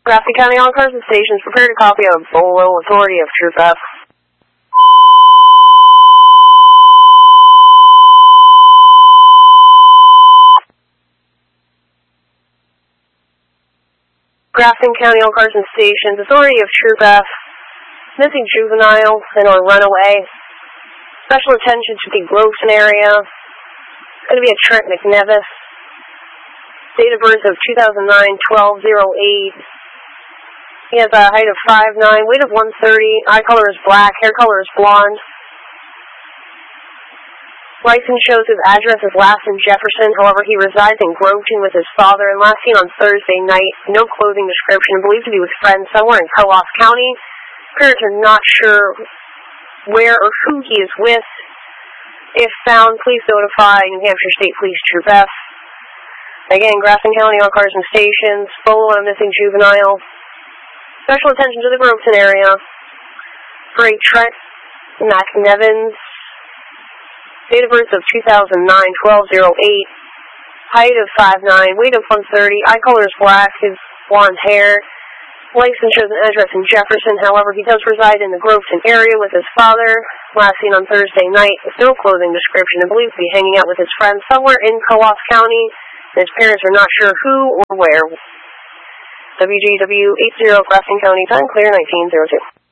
Grafton County, all cars and stations, prepared a copy of Bolo, authority of Troop F. Grafton County, all cars and stations, authority of Troop F. Missing juvenile and or runaway. Special attention to the Groveton area. It's going to be a Trent McNevis. Date of birth of 2009-12-08. He has a height of 5'9", weight of 130, eye color is black, hair color is blonde. License shows his address is last in Jefferson, however he resides in Groveton with his father and last seen on Thursday night. No clothing description, believed to be with friends somewhere in Co-op County. Parents are not sure where or who he is with. If found, please notify New Hampshire State Police Troop F. Again, Grafton County, all cars and stations, Bolo on a missing juvenile. Special attention to the Groveton area for a Trent McNevins. Date of birth of 2009-12-08. Height of 5'9", weight of 130, eye color is black, his blonde hair. License shows an address in Jefferson, however, he does reside in the Groveton area with his father. Last seen on Thursday night with no clothing description and believed to be hanging out with his friends somewhere in Co-op County. His parents are not sure who or where. WGW 80, Grafton County, time clear 1902.